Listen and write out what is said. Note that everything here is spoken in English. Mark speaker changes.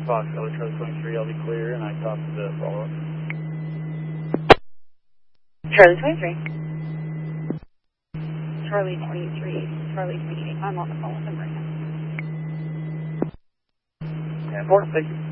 Speaker 1: Fox, Charlie 23, I'll be clear, and I talked to the follow-up.
Speaker 2: Charlie 23. Charlie 23. Charlie 28. I'm on the phone with him right now.
Speaker 1: Yeah, 4, thank you.